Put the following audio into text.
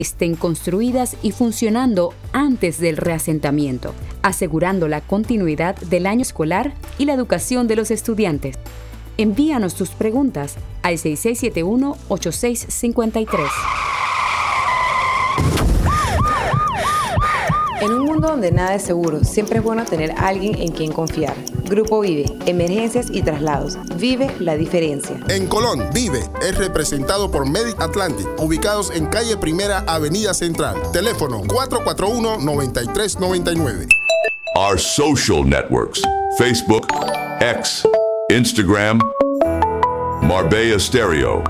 estén construidas y funcionando antes del reasentamiento, asegurando la continuidad del año escolar y la educación de los estudiantes. Envíanos tus preguntas al 6671-8653. En un mundo donde nada es seguro, siempre es bueno tener a alguien en quien confiar. Grupo Vive, emergencias y traslados. Vive la diferencia. En Colón, Vive es representado por Medic Atlantic, ubicados en calle Primera, Avenida Central. Teléfono 441-9399. Our social networks: Facebook, X, Instagram, Marbella Stereo.